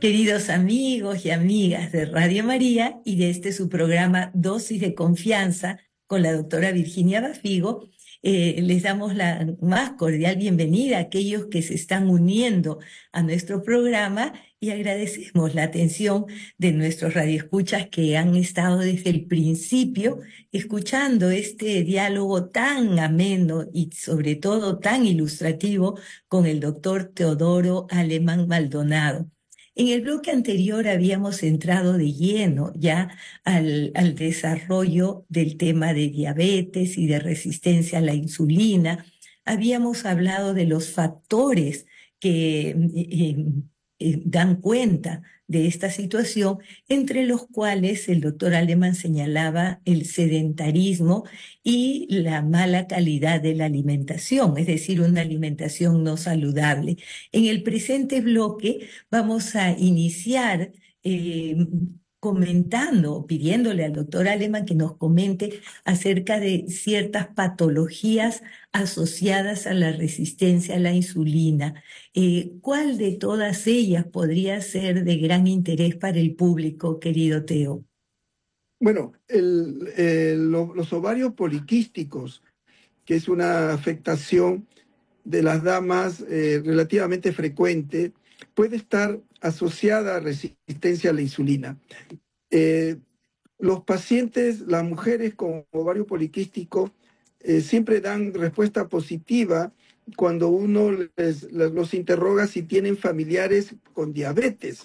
Queridos amigos y amigas de Radio María y de este su programa Dosis de Confianza con la doctora Virginia Bafigo, les damos la más cordial bienvenida a aquellos que se están uniendo a nuestro programa y agradecemos la atención de nuestros radioescuchas que han estado desde el principio escuchando este diálogo tan ameno y sobre todo tan ilustrativo con el doctor Teodoro Alemán Maldonado. En el bloque anterior habíamos entrado de lleno ya al desarrollo del tema de diabetes y de resistencia a la insulina. Habíamos hablado de los factores que dan cuenta de esta situación, entre los cuales el doctor Alemán señalaba el sedentarismo y la mala calidad de la alimentación, es decir, una alimentación no saludable. En el presente bloque vamos a iniciar comentando, pidiéndole al doctor Alemán que nos comente acerca de ciertas patologías asociadas a la resistencia a la insulina. ¿Cuál de todas ellas podría ser de gran interés para el público, querido Teo? Bueno, los ovarios poliquísticos, que es una afectación de las damas relativamente frecuente, puede estar asociada a resistencia a la insulina. Los pacientes, las mujeres con ovario poliquístico, siempre dan respuesta positiva cuando uno los interroga si tienen familiares con diabetes.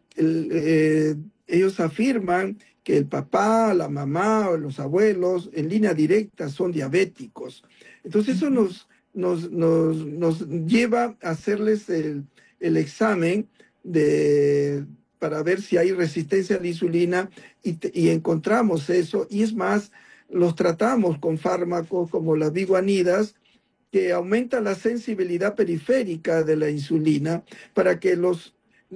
Ellos afirman que el papá, la mamá o los abuelos en línea directa son diabéticos. Entonces eso nos lleva a hacerles el examen para ver si hay resistencia a la insulina y encontramos eso. Y es más, los tratamos con fármacos como las biguanidas, que aumentan la sensibilidad periférica de la insulina para que los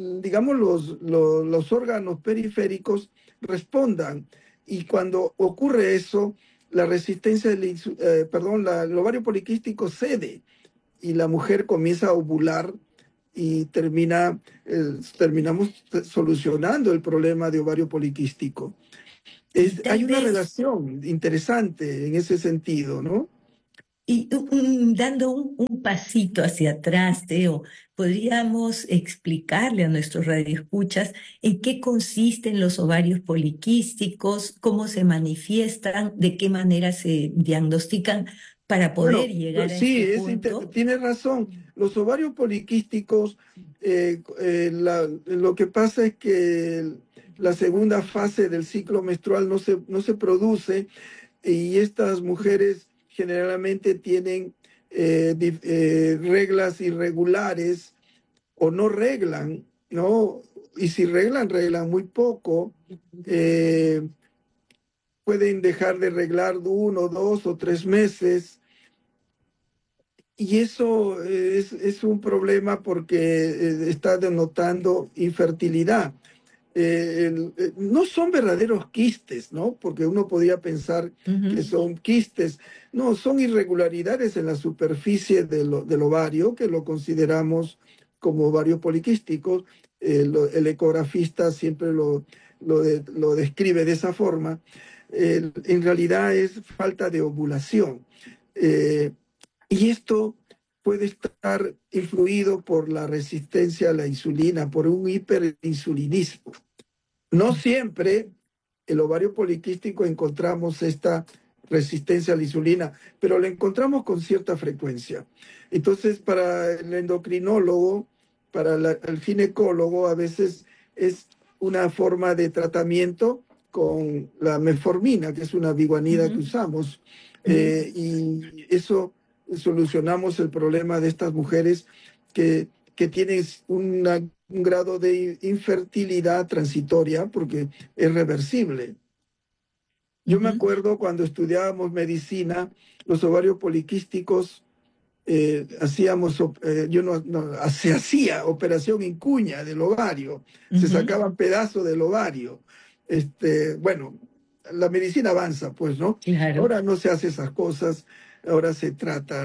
órganos periféricos respondan. Y cuando ocurre eso, la resistencia el ovario poliquístico cede y la mujer comienza a ovular y terminamos solucionando el problema de ovario poliquístico. Hay una relación interesante en ese sentido, ¿no? Y dando un pasito hacia atrás, Teo, ¿podríamos explicarle a nuestros radioescuchas en qué consisten los ovarios poliquísticos, cómo se manifiestan, de qué manera se diagnostican para poder llegar a sí, este punto? Tiene razón. Los ovarios poliquísticos, lo que pasa es que la segunda fase del ciclo menstrual no se produce y estas mujeres generalmente tienen reglas irregulares o no reglan, ¿no? Y si reglan muy poco. Pueden dejar de reglar 1, 2 o 3 meses. Y eso es un problema porque está denotando infertilidad. No son verdaderos quistes, ¿no? Porque uno podría pensar que son quistes. No, son irregularidades en la superficie del ovario, que lo consideramos como ovarios poliquísticos. El ecografista siempre lo describe de esa forma. En realidad es falta de ovulación. Y esto puede estar influido por la resistencia a la insulina, por un hiperinsulinismo. No siempre el ovario poliquístico encontramos esta resistencia a la insulina, pero la encontramos con cierta frecuencia. Entonces, para el endocrinólogo, para el ginecólogo, a veces es una forma de tratamiento con la metformina, que es una biguanida que usamos, y eso solucionamos el problema de estas mujeres que tienen un grado de infertilidad transitoria porque es reversible. Yo me acuerdo cuando estudiábamos medicina, los ovarios poliquísticos, se hacía operación en cuña del ovario, se sacaban pedazos del ovario. Bueno, la medicina avanza, pues, ¿no? Claro. Ahora no se hace esas cosas. ahora se trata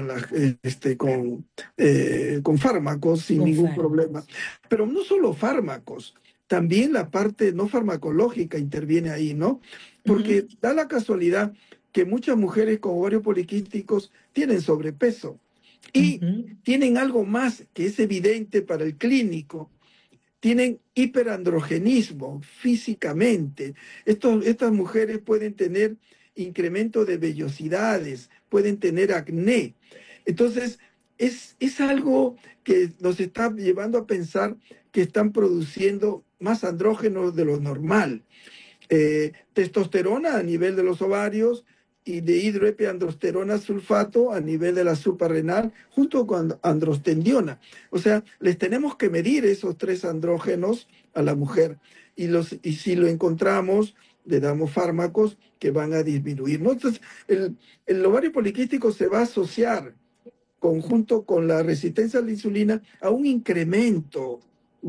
con fármacos sin Con ningún problema. fármacos. Pero no solo fármacos, también la parte no farmacológica interviene ahí, ¿no? Porque Ujú, da la casualidad que muchas mujeres con ovarios poliquísticos tienen sobrepeso y ujú, tienen algo más que es evidente para el clínico, tienen hiperandrogenismo físicamente. Estas mujeres pueden tener incremento de vellosidades, pueden tener acné. Entonces, es algo que nos está llevando a pensar que están produciendo más andrógenos de lo normal. Testosterona a nivel de los ovarios y de hidroepiandrosterona sulfato a nivel de la suprarrenal, junto con androstendiona. O sea, les tenemos que medir esos tres andrógenos a la mujer y si lo encontramos, le damos fármacos que van a disminuir, ¿no? Entonces, el ovario poliquístico se va a asociar conjunto con la resistencia a la insulina a un incremento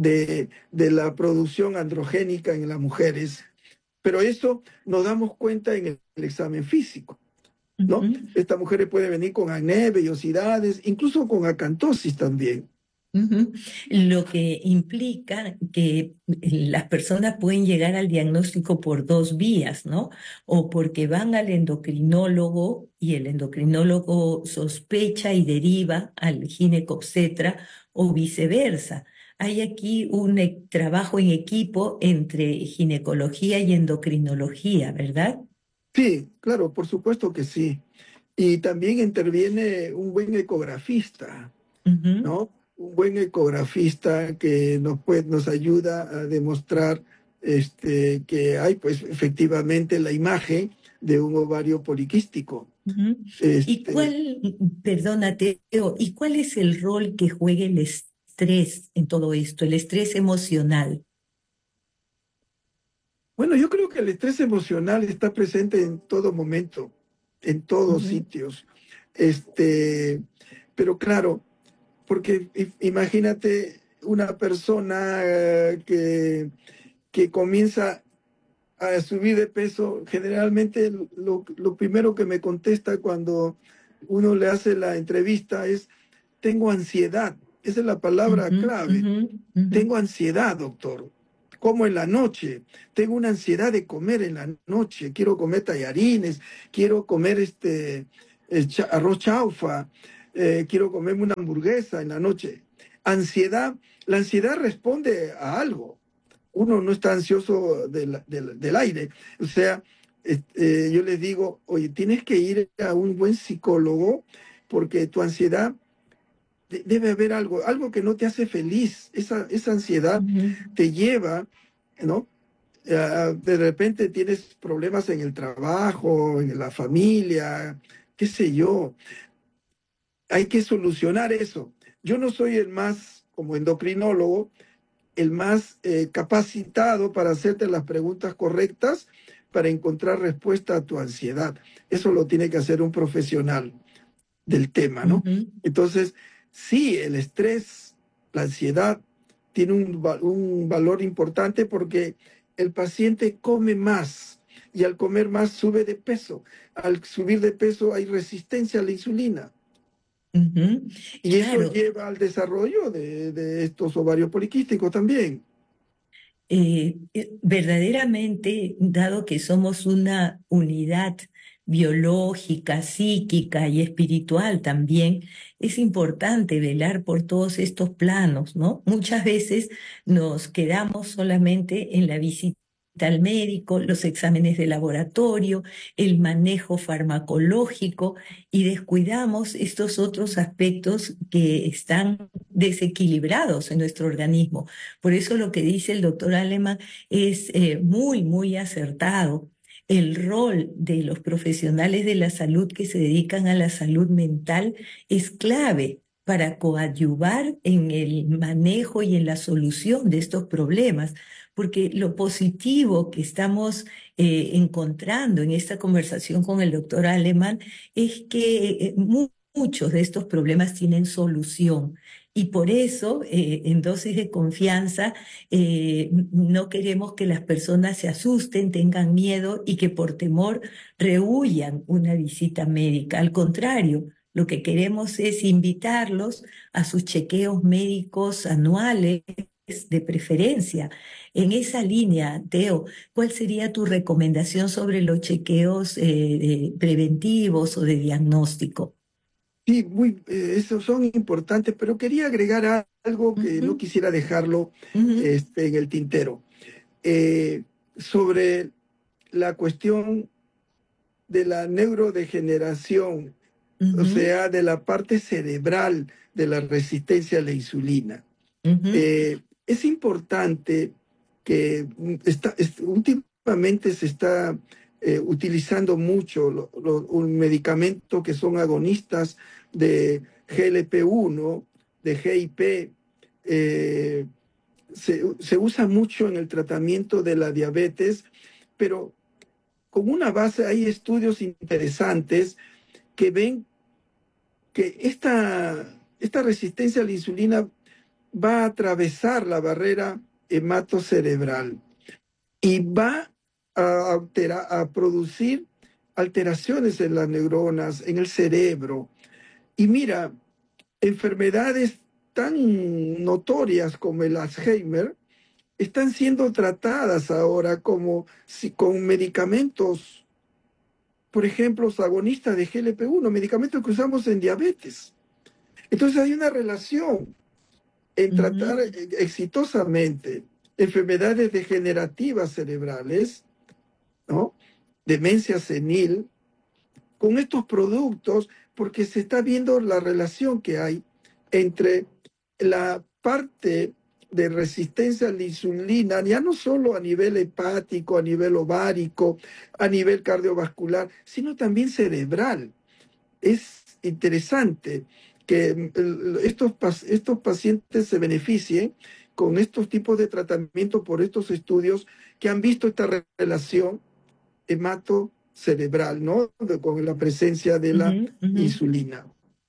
de la producción androgénica en las mujeres, pero eso nos damos cuenta en el examen físico, ¿no? ujú. Estas mujeres pueden venir con acné, vellosidades, incluso con acantosis también. Ujú. Lo que implica que las personas pueden llegar al diagnóstico por dos vías, ¿no? O porque van al endocrinólogo y el endocrinólogo sospecha y deriva al ginecobstetra o viceversa. Hay aquí un trabajo en equipo entre ginecología y endocrinología, ¿verdad? Sí, claro, por supuesto que sí. Y también interviene un buen ecografista, Ujú, ¿no? Un buen ecografista que nos ayuda a demostrar que hay, pues, efectivamente la imagen de un ovario poliquístico. ujú. ¿Y Este, cuál, perdona, Teo, ¿y cuál es el rol que juega el estrés en todo esto, el estrés emocional? bueno, yo creo que el estrés emocional está presente en todo momento, en todos Ujú, sitios. Este, pero claro, porque imagínate una persona que comienza a subir de peso, generalmente lo primero que me contesta cuando uno le hace la entrevista es, tengo ansiedad. Esa es la palabra ujú, clave. ujú, ujú, Tengo ansiedad, doctor. Como en la noche. Tengo una ansiedad de comer en la noche. Quiero comer tallarines, quiero comer arroz chaufa, quiero comerme una hamburguesa en la noche. Ansiedad, la ansiedad responde a algo. Uno no está ansioso del aire. O sea, yo les digo, oye, tienes que ir a un buen psicólogo porque tu ansiedad debe haber algo que no te hace feliz. Esa ansiedad ujú, te lleva, ¿no? De repente tienes problemas en el trabajo, en la familia, qué sé yo. Hay que solucionar eso. Yo no soy el más, como endocrinólogo, el más capacitado para hacerte las preguntas correctas para encontrar respuesta a tu ansiedad. Eso lo tiene que hacer un profesional del tema, ¿no? ujú, Entonces, sí, el estrés, la ansiedad, tiene un valor importante porque el paciente come más y al comer más sube de peso. Al subir de peso hay resistencia a la insulina ujú. y eso Claro, lleva al desarrollo de estos ovarios poliquísticos también. verdaderamente, dado que somos una unidad biológica, psíquica y espiritual también, es importante velar por todos estos planos, ¿no? Muchas veces nos quedamos solamente en la visita al médico, los exámenes de laboratorio, el manejo farmacológico y descuidamos estos otros aspectos que están desequilibrados en nuestro organismo. Por eso lo que dice el doctor Alemán es muy, muy acertado. El rol de los profesionales de la salud que se dedican a la salud mental es clave para coadyuvar en el manejo y en la solución de estos problemas, porque lo positivo que estamos encontrando en esta conversación con el doctor Alemán es que muchos de estos problemas tienen solución Y por eso, en dosis de confianza, no queremos que las personas se asusten, tengan miedo y que por temor rehuyan una visita médica. Al contrario, lo que queremos es invitarlos a sus chequeos médicos anuales de preferencia. En esa línea, Teo, ¿cuál sería tu recomendación sobre los chequeos preventivos o de diagnóstico? Sí, esos son importantes, pero quería agregar algo que no Ujú, quisiera dejarlo ujú, en el tintero. Sobre la cuestión de la neurodegeneración, o ujú, sea, de la parte cerebral de la resistencia a la insulina. ujú, Es importante que últimamente se está utilizando mucho un medicamento que son agonistas de GLP-1, de GIP. eh, se usa mucho en el tratamiento de la diabetes, pero con una base, hay estudios interesantes que ven que esta resistencia a la insulina va a atravesar la barrera hematocerebral y va a producir alteraciones en las neuronas, en el cerebro. Y mira, enfermedades tan notorias como el Alzheimer están siendo tratadas ahora como si con medicamentos, por ejemplo, los agonistas de GLP-1, medicamentos que usamos en diabetes. Entonces hay una relación en tratar ujú. exitosamente enfermedades degenerativas cerebrales, ¿no? Demencia senil, con estos productos, porque se está viendo la relación que hay entre la parte de resistencia a la insulina, ya no solo a nivel hepático, a nivel ovárico, a nivel cardiovascular, sino también cerebral. Es interesante que estos pacientes se beneficien con estos tipos de tratamiento por estos estudios que han visto esta relación hematocerebral, ¿no? Con la presencia de la Ujú, ujú. insulina.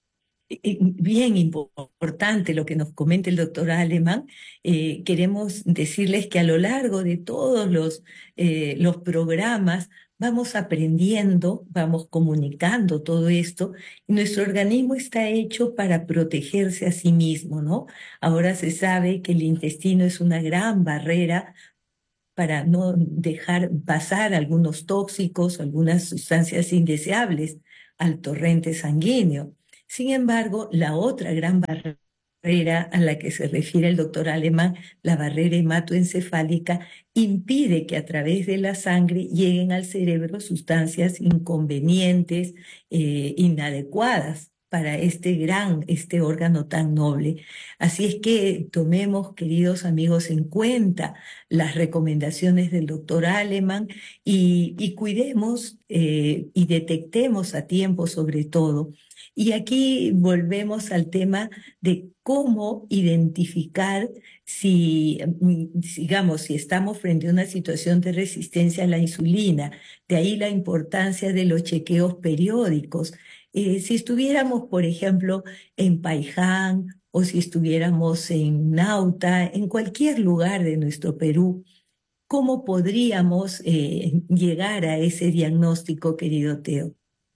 Bien importante lo que nos comenta el doctor Alemán. Queremos decirles que a lo largo de todos los programas vamos aprendiendo, vamos comunicando todo esto. Y nuestro organismo está hecho para protegerse a sí mismo, ¿no? Ahora se sabe que el intestino es una gran barrera para no dejar pasar algunos tóxicos, algunas sustancias indeseables al torrente sanguíneo. Sin embargo, la otra gran barrera a la que se refiere el doctor Alemán, la barrera hematoencefálica, impide que a través de la sangre lleguen al cerebro sustancias inconvenientes, inadecuadas para este órgano tan noble. Así es que tomemos, queridos amigos, en cuenta las recomendaciones del doctor Alemán y cuidemos y detectemos a tiempo sobre todo. Y aquí volvemos al tema de cómo identificar si, digamos, si estamos frente a una situación de resistencia a la insulina. De ahí la importancia de los chequeos periódicos. Si estuviéramos, por ejemplo, en Paiján o si estuviéramos en Nauta, en cualquier lugar de nuestro Perú, ¿cómo podríamos llegar a ese diagnóstico, querido Teo?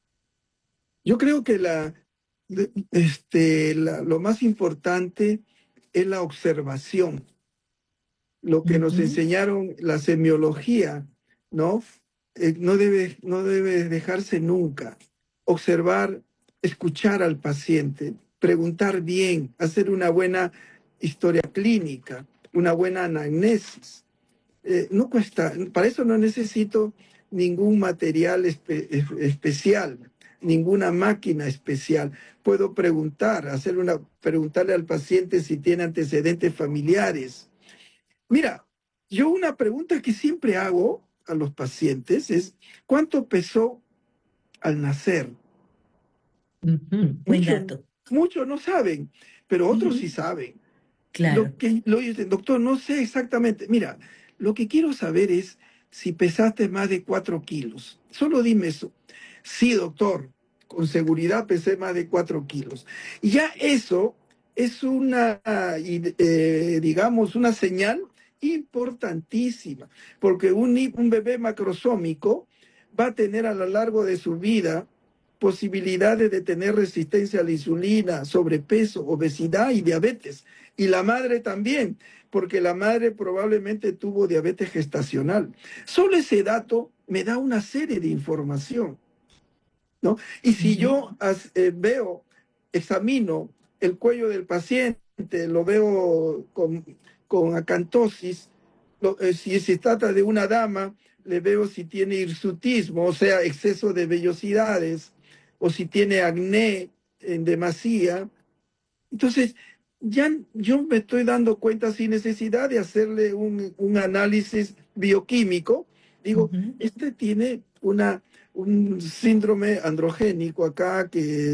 Yo creo que lo más importante es la observación, lo que nos Ujú, enseñaron la semiología, ¿no? No debe dejarse nunca. Observar, escuchar al paciente, preguntar bien, hacer una buena historia clínica, una buena anamnesis. No cuesta, para eso no necesito ningún material especial, ninguna máquina especial. Puedo preguntarle al paciente si tiene antecedentes familiares. Mira, yo una pregunta que siempre hago a los pacientes es, ¿cuánto pesó al nacer? ujú. Buen Muchos, dato. muchos no saben, pero otros sí Ujú, saben. claro. Lo dicen, doctor, no sé exactamente. Mira, lo que quiero saber es si pesaste más de 4 kilos. Solo dime eso. Sí, doctor, con seguridad pesé más de 4 kilos. Y ya eso es una, digamos, una señal importantísima, porque un bebé macrosómico va a tener a lo largo de su vida posibilidades de tener resistencia a la insulina, sobrepeso, obesidad y diabetes. Y la madre también, porque la madre probablemente tuvo diabetes gestacional. Solo ese dato me da una serie de información, ¿no? Y si Ujú, yo veo, examino el cuello del paciente, lo veo con acantosis, si se trata de una dama, le veo si tiene hirsutismo, o sea, exceso de vellosidades, o si tiene acné en demasía. Entonces, ya yo me estoy dando cuenta sin necesidad de hacerle un análisis bioquímico. Digo, ujú, este tiene un síndrome androgénico acá,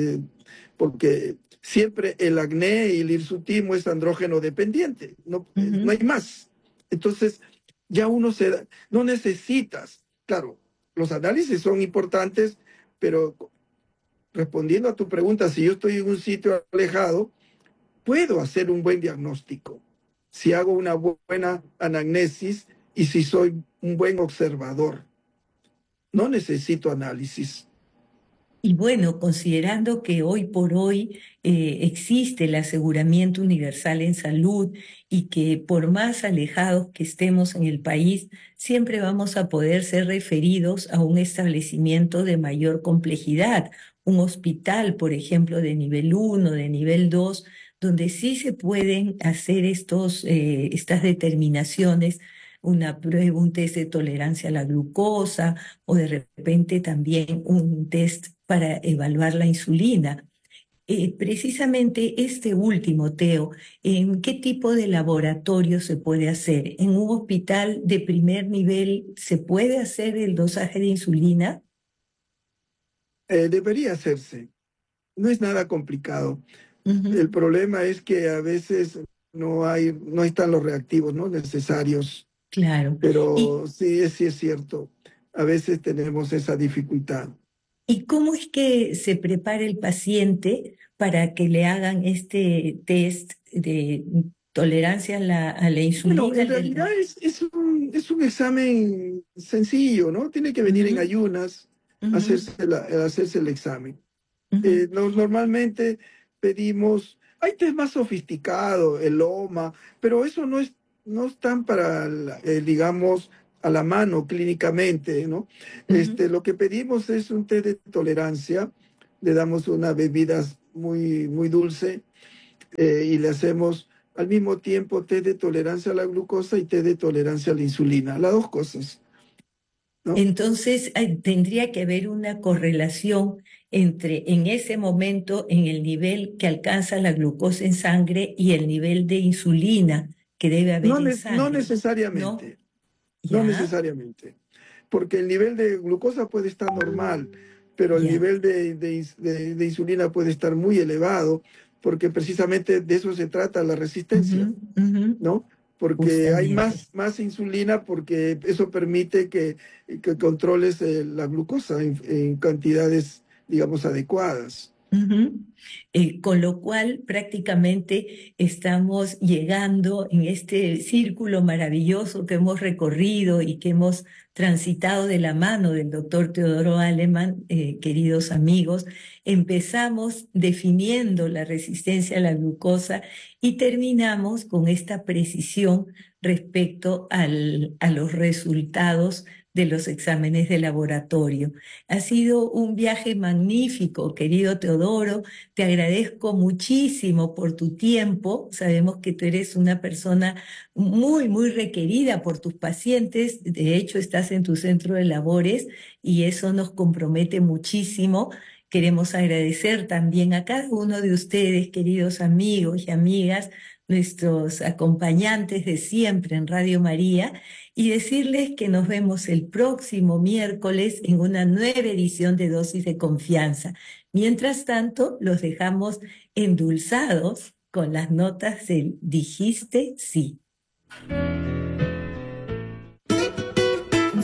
porque siempre el acné y el hirsutismo es andrógeno dependiente, no, no hay ujú. más. Entonces, ya no necesitas, claro, los análisis son importantes, pero respondiendo a tu pregunta, si yo estoy en un sitio alejado, puedo hacer un buen diagnóstico si hago una buena anamnesis y si soy un buen observador. No necesito análisis. Y bueno, considerando que hoy por hoy existe el aseguramiento universal en salud y que por más alejados que estemos en el país, siempre vamos a poder ser referidos a un establecimiento de mayor complejidad, un hospital, por ejemplo, de nivel 1, de nivel 2, donde sí se pueden hacer estas determinaciones, una prueba, un test de tolerancia a la glucosa o de repente también un test para evaluar la insulina. Precisamente este último, Teo, ¿en qué tipo de laboratorio se puede hacer? ¿En un hospital de primer nivel se puede hacer el dosaje de insulina? Debería hacerse. No es nada complicado. Ujú, El problema es que a veces no están los reactivos, ¿no?, necesarios. claro. ¿Y, Pero sí es cierto. A veces tenemos esa dificultad. y cómo es que se prepara el paciente para que le hagan este test de tolerancia a la Bueno, insulina? en realidad es un examen sencillo, ¿no? Tiene que venir en Ujú, ayunas, ujú, hacerse el examen. ujú, Normalmente pedimos, hay test más sofisticados, el OMA, pero eso no están para, digamos, a la mano clínicamente, ¿no? ujú. Lo que pedimos es un test de tolerancia, le damos una bebida muy, muy dulce, y le hacemos al mismo tiempo test de tolerancia a la glucosa y test de tolerancia a la insulina, las dos cosas, ¿no? Entonces, tendría que haber una correlación entre en ese momento en el nivel que alcanza la glucosa en sangre y el nivel de insulina que debe haber en No sangre, ¿no? necesariamente. No Ya, necesariamente, porque el nivel de glucosa puede estar normal, pero el ya. nivel de insulina puede estar muy elevado, porque precisamente de eso se trata la Ujú, resistencia, ujú, ¿no? Porque hay justamente. más insulina, porque eso permite que controles la glucosa en cantidades, digamos, adecuadas. Ujú. Con lo cual prácticamente estamos llegando en este círculo maravilloso que hemos recorrido y que hemos transitado de la mano del doctor Teodoro Aleman, queridos amigos. Empezamos definiendo la resistencia a la glucosa y terminamos con esta precisión respecto a los resultados de los exámenes de laboratorio. Ha sido un viaje magnífico, querido Teodoro. Te agradezco muchísimo por tu tiempo. Sabemos que tú eres una persona muy, muy requerida por tus pacientes. De hecho, estás en tu centro de labores y eso nos compromete muchísimo. Queremos agradecer también a cada uno de ustedes, queridos amigos y amigas, nuestros acompañantes de siempre en Radio María y decirles que nos vemos el próximo miércoles en una nueva edición de Dosis de Confianza. Mientras tanto, los dejamos endulzados con las notas del Dijiste Sí.